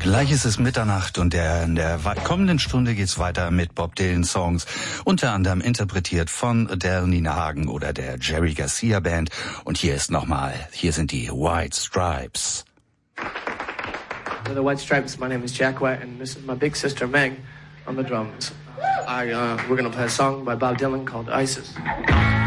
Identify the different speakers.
Speaker 1: Gleich ist es Mitternacht und in der kommenden Stunde geht's weiter mit Bob Dylan Songs, unter anderem interpretiert von der Nina Hagen oder der Jerry Garcia Band. Und hier sind die White Stripes.
Speaker 2: The White Stripes, my name is Jack White and this is my big sister Meg on the drums. We're gonna play a song by Bob Dylan called Isis.